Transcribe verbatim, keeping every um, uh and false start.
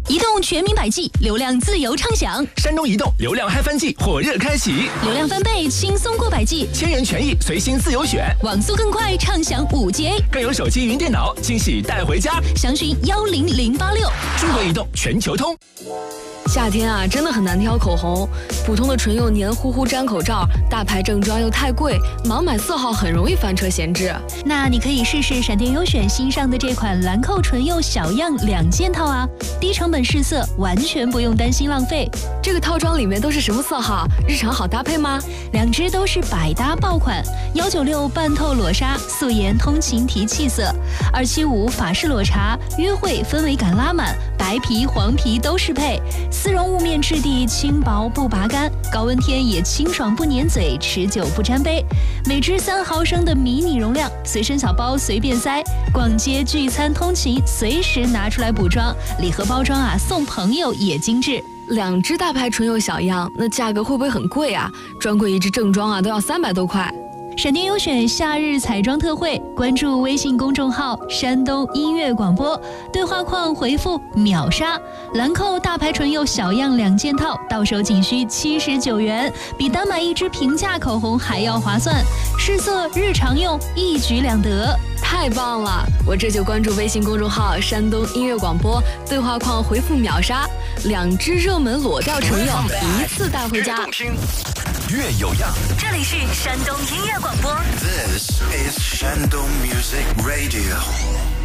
移动全民百 G， 流量自由畅享。 山东移动流量嗨翻季火热开启， 流量翻倍，轻松过百 G， 千元权益随心自由选， 网速更快，畅享五 G A， 更有手机云电脑惊喜带回家。 详询幺零零八六。 中国移动全球通。 夏天啊，真的很难挑口红。普通的唇釉黏糊糊粘口罩，大牌正装又太贵，盲买色号很容易翻车闲置。 那你可以试试闪电优选新上的这款兰蔻唇釉小样两件套啊，低成本试色，完全不用担心浪费。 这个套装里面都是什么色号？日常好搭配吗？ 两支都是百搭爆款，幺九六半透裸纱素颜通勤提气色，二七五法式裸茶约会氛围感拉满，白皮黄皮都适配。丝绒雾面质地轻薄不拔干，高温天也清爽不粘嘴，持久不沾杯。每支三毫升的迷你容量，随身小包随便塞，逛街聚餐通勤随时拿出来补妆。礼盒包装啊，送朋友也精致。 两支大牌唇釉小样，那价格会不会很贵啊？专柜一支正装啊都要三百多块。 闪电优选夏日彩妆特惠，关注微信公众号山东音乐广播，对话框回复秒杀，兰蔻大牌唇釉小样两件套，到手仅需七十九元，比单买一支平价口红还要划算，试色日常用一举两得。 太棒了！我这就关注微信公众号山东音乐广播，对话框回复秒杀，两支热门裸调唇釉一次带回家。 越有样， 这里是山东音乐广播。 This is Shandong Music Radio.